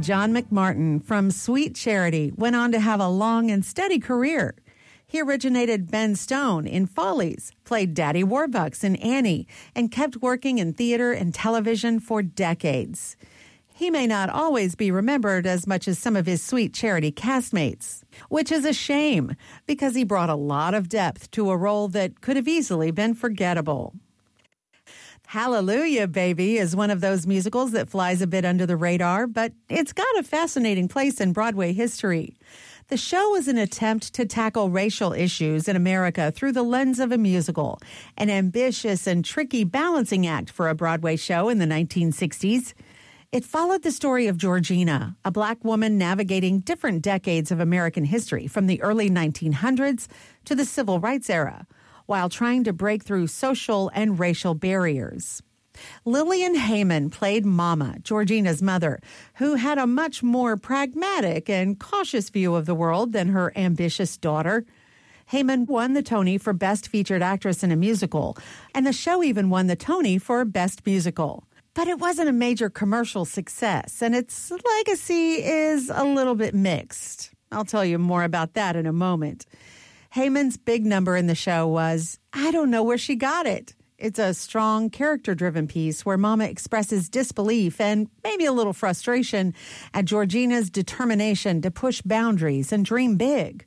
John McMartin from Sweet Charity went on to have a long and steady career. He originated Ben Stone in Follies, played Daddy Warbucks in Annie, and kept working in theater and television for decades. He may not always be remembered as much as some of his Sweet Charity castmates, which is a shame because he brought a lot of depth to a role that could have easily been forgettable. Hallelujah, Baby is one of those musicals that flies a bit under the radar, but it's got a fascinating place in Broadway history. The show was an attempt to tackle racial issues in America through the lens of a musical, an ambitious and tricky balancing act for a Broadway show in the 1960s. It followed the story of Georgina, a black woman navigating different decades of American history from the early 1900s to the Civil Rights era, while trying to break through social and racial barriers. Lillian Heyman played Mama, Georgina's mother, who had a much more pragmatic and cautious view of the world than her ambitious daughter. Heyman won the Tony for Best Featured Actress in a Musical, and the show even won the Tony for Best Musical. But it wasn't a major commercial success, and its legacy is a little bit mixed. I'll tell you more about that in a moment. Heyman's big number in the show was, I Don't Know Where She Got It. It's a strong, character-driven piece where Mama expresses disbelief and maybe a little frustration at Georgina's determination to push boundaries and dream big.